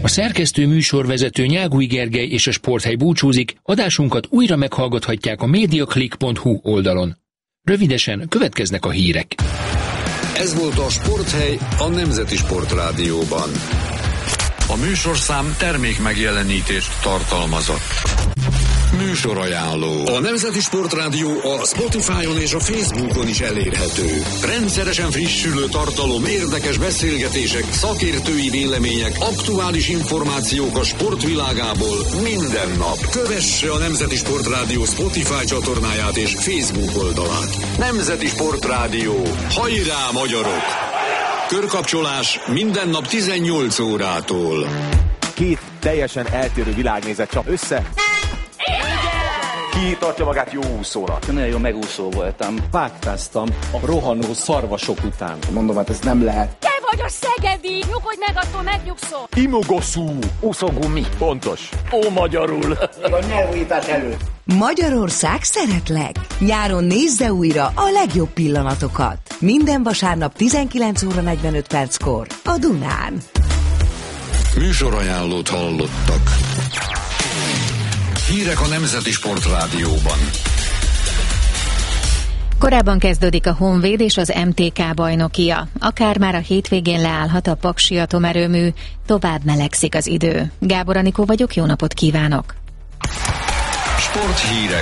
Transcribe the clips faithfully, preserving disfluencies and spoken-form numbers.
A szerkesztő műsorvezető Nyágúj Gergely és a Sporthely búcsúzik, adásunkat újra meghallgathatják a mediaclick pont hu oldalon. Rövidesen következnek a hírek. Ez volt a Sporthely a Nemzeti Sportrádióban. A műsorszám termék megjelenítést tartalmazott. Műsorajánló. A Nemzeti Sportrádió a Spotify-on és a Facebookon is elérhető. Rendszeresen frissülő tartalom, érdekes beszélgetések, szakértői vélemények, aktuális információk a sportvilágából minden nap. Kövesse a Nemzeti Sportrádió Spotify csatornáját és Facebook oldalát. Nemzeti Sportrádió. Hajrá, magyarok! Körkapcsolás minden nap tizennyolc órától. Két teljesen eltérő világnézet csap össze. Ki tartja magát jó úszónak? Nagyon jó megúszó voltam. Vágtáztam a rohanó szarvasok után. Mondom, hát ez nem lehet. Te vagy a szegedi! Nyugodj meg, attól megnyugszol! Imogoszú. Úszógumi. Pontos. Ó, magyarul. Még a nyelvújítás előtt. Magyarország szeretlek! Nyáron nézze újra a legjobb pillanatokat. Minden vasárnap tizenkilenc óra negyvenöt perckor a Dunán. Műsorajánlót hallottak. Hírek a Nemzeti Sportrádióban. Korábban kezdődik a Honvéd és az em té ká bajnokia. Akár már a hétvégén leállhat a paksi atomerőmű, tovább melegszik az idő. Gábor Anikó vagyok, jó napot kívánok! Sporthírek.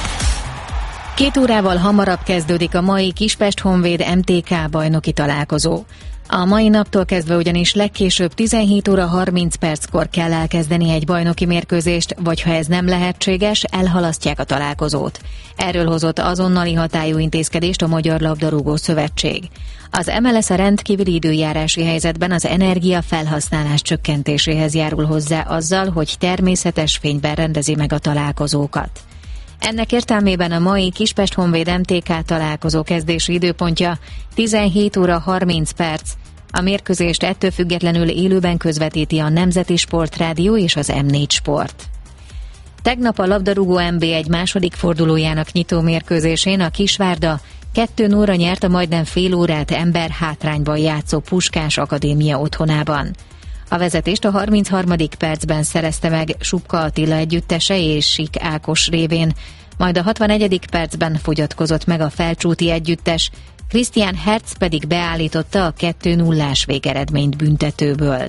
Két órával hamarabb kezdődik a mai Kispest-Honvéd em té ká bajnoki találkozó. A mai naptól kezdve ugyanis legkésőbb tizenhét óra harminc perckor kell elkezdeni egy bajnoki mérkőzést, vagy ha ez nem lehetséges, elhalasztják a találkozót. Erről hozott azonnali hatályú intézkedést a Magyar Labdarúgó Szövetség. Az em el es a rendkívüli időjárási helyzetben az energia felhasználás csökkentéséhez járul hozzá azzal, hogy természetes fényben rendezi meg a találkozókat. Ennek értelmében a mai Kispest-Honvéd em té ká találkozó kezdési időpontja tizenhét óra harminc perc. A mérkőzést ettől függetlenül élőben közvetíti a Nemzeti Sportrádió és az em négy Sport. Tegnap a labdarúgó en bé egy második fordulójának nyitó mérkőzésén a Kisvárda kettő nullra nyert a majdnem fél órát ember hátrányban játszó Puskás Akadémia otthonában. A vezetést a harmincharmadik percben szerezte meg Subka Attila együttese és Sik Ákos révén, majd a hatvanegyedik percben fogyatkozott meg a felcsúti együttes, Christian Herz pedig beállította a kettő nullás végeredményt büntetőből.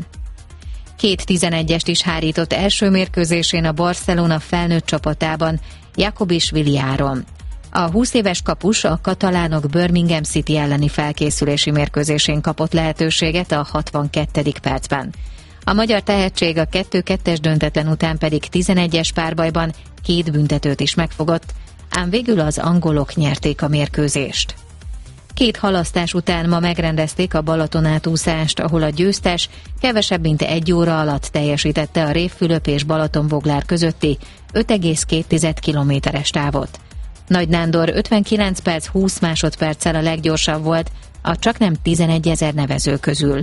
Két tizenegyest is hárított első mérkőzésén a Barcelona felnőtt csapatában Jakobisvili Áron. A húsz éves kapus a katalánok Birmingham City elleni felkészülési mérkőzésén kapott lehetőséget a hatvankettedik percben. A magyar tehetség a kettő kettes döntetlen után pedig tizenegyes párbajban két büntetőt is megfogott, ám végül az angolok nyerték a mérkőzést. Két halasztás után ma megrendezték a Balatonátúszást, ahol a győztes kevesebb mint egy óra alatt teljesítette a Révfülöp és Balatonboglár közötti öt egész két kilométeres távot. Nagy Nándor ötvenkilenc perc húsz másodperccel a leggyorsabb volt a csaknem tizenegyezer nevező közül.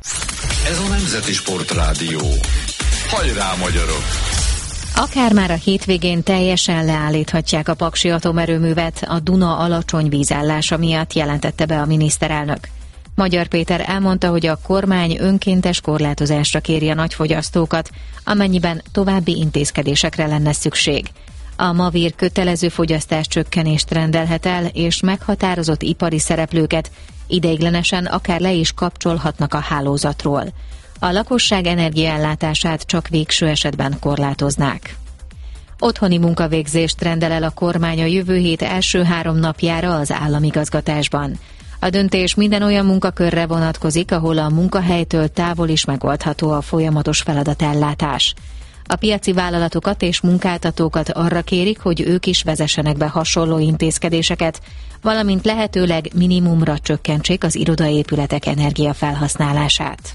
Ez a Nemzeti Sportrádió. Hajrá, magyarok! Akár már a hétvégén teljesen leállíthatják a paksi atomerőművet a Duna alacsony vízállása miatt, jelentette be a miniszterelnök. Magyar Péter elmondta, hogy a kormány önkéntes korlátozásra kéri a nagyfogyasztókat, amennyiben további intézkedésekre lenne szükség. A Mavir kötelező fogyasztás csökkenést rendelhet el, és meghatározott ipari szereplőket ideiglenesen akár le is kapcsolhatnak a hálózatról. A lakosság energiaellátását csak végső esetben korlátoznák. Otthoni munkavégzést rendel el a kormány a jövő hét első három napjára az államigazgatásban. A döntés minden olyan munkakörre vonatkozik, ahol a munkahelytől távol is megoldható a folyamatos feladatellátás. A piaci vállalatokat és munkáltatókat arra kérik, hogy ők is vezessenek be hasonló intézkedéseket, valamint lehetőleg minimumra csökkentsék az irodaépületek energiafelhasználását.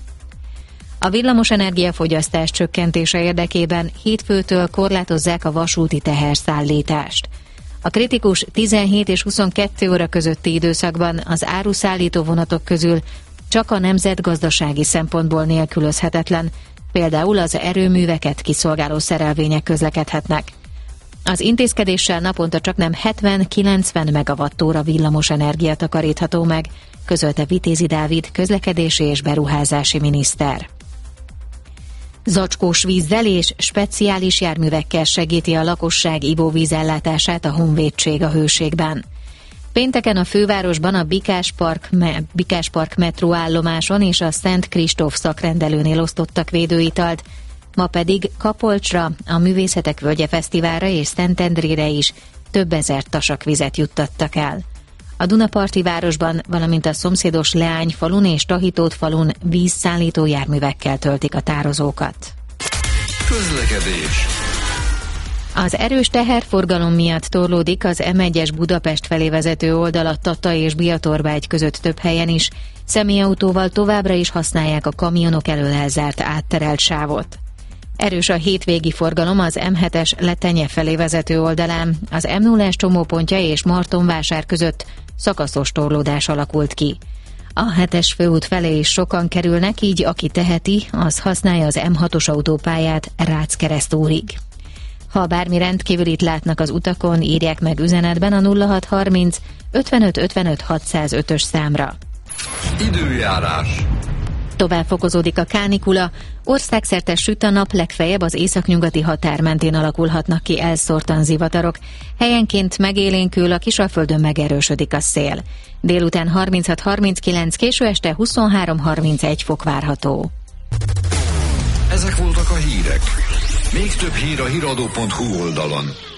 A villamos energiafogyasztás csökkentése érdekében hétfőtől korlátozzák a vasúti teherszállítást. A kritikus tizenhét és huszonkettő óra közötti időszakban az áruszállító vonatok közül csak a nemzetgazdasági szempontból nélkülözhetetlen, például az erőműveket kiszolgáló szerelvények közlekedhetnek. Az intézkedéssel naponta csaknem hetven-kilencven megawattóra villamos energia takarítható meg, közölte Vitézi Dávid közlekedési és beruházási miniszter. Zacskós vízzel és speciális járművekkel segíti a lakosság ivóvízellátását a Honvédség a Hőségben. Pénteken a fővárosban a Bikás Park, me- Bikás Park metróállomáson és a Szent Kristóf szakrendelőnél osztottak védőitalt, ma pedig Kapolcsra, a Művészetek Völgye Fesztiválra és Szentendrére is több ezer tasakvizet juttattak el. A Dunaparti városban, valamint a szomszédos Leányfalun és Tahitót-falun vízszállító járművekkel töltik a tározókat. Közlekedés. Az erős teherforgalom miatt torlódik az em egyes Budapest felé vezető oldal a Tata és Biatorbágy között több helyen is. Személyautóval továbbra is használják a kamionok elől elzárt átterelt sávot. Erős a hétvégi forgalom az em hetes Letenye felé vezető oldalán, az em nullás csomópontja és Martonvásár között szakaszos torlódás alakult ki. A hetes főút felé is sokan kerülnek, így aki teheti, az használja az em hatos autópályát Rácz-Keresztúrig. Ha bármi rendkívülit látnak az utakon, írják meg üzenetben a nulla hat harminc ötvenöt ötvenöt hatszázötös számra. Időjárás. Tovább fokozódik a kánikula, országszerte süt a nap, legfeljebb az északnyugati határ mentén alakulhatnak ki elszórtan zivatarok, helyenként megélénkül, a Kisalföldön megerősödik a szél. Délután harminchat harminckilenc, késő este huszonhárom harmincegy fok várható. Ezek voltak a hírek. Még több hír a híradó pont hu oldalon.